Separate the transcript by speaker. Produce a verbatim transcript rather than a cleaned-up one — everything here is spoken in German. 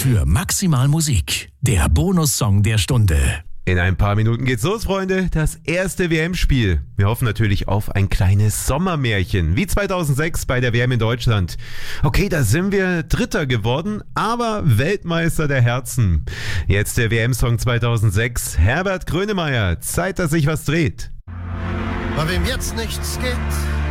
Speaker 1: für Maximal Musik, der Bonussong der Stunde.
Speaker 2: In ein paar Minuten geht's los, Freunde. Das erste W M-Spiel. Wir hoffen natürlich auf ein kleines Sommermärchen, wie zweitausendsechs bei der W M in Deutschland. Okay, da sind wir Dritter geworden, aber Weltmeister der Herzen. Jetzt der W M-Song zweitausendsechs. Herbert Grönemeyer. Zeit, dass sich was dreht.
Speaker 3: Bei wem jetzt nichts geht,